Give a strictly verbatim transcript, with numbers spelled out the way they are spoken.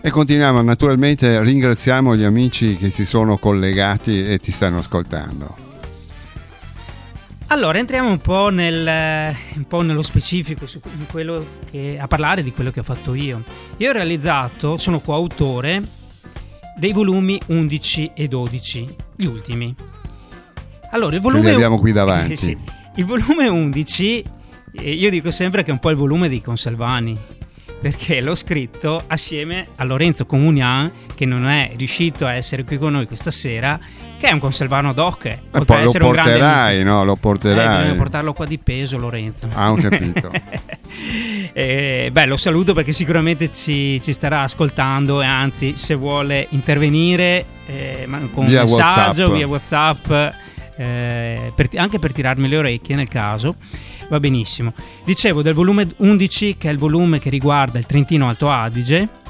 E continuiamo, naturalmente ringraziamo gli amici che si sono collegati e ti stanno ascoltando. Allora entriamo un po', nel, un po' nello specifico su quello che, a parlare di quello che ho fatto io. Io ho realizzato, sono coautore dei volumi undici e dodici, gli ultimi. Allora il volume Ce li abbiamo qui davanti. Eh, sì. Il volume undici, eh, io dico sempre che è un po' il volume dei Conselvani, perché l'ho scritto assieme a Lorenzo Comunian, che non è riuscito a essere qui con noi questa sera, che è un conselvano doc. E poi lo porterai, no? Lo porterai. Eh, bisogna portarlo qua di peso, Lorenzo. Ah, ho capito. eh, beh, lo saluto perché sicuramente ci, ci starà ascoltando, e anzi, se vuole intervenire eh, con via un messaggio, WhatsApp. via WhatsApp, eh, per, anche per tirarmi le orecchie nel caso, va benissimo. Dicevo del volume undici, che è il volume che riguarda il Trentino Alto Adige,